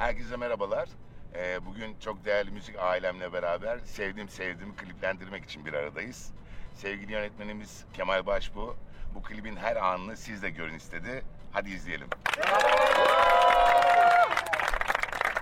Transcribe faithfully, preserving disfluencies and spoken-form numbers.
Herkese merhabalar. Ee, bugün çok değerli müzik ailemle beraber Sevdim Sevdim kliplendirmek için bir aradayız. Sevgili yönetmenimiz Kemal Başbuğ bu klibin her anını siz de görün istedi. Hadi izleyelim.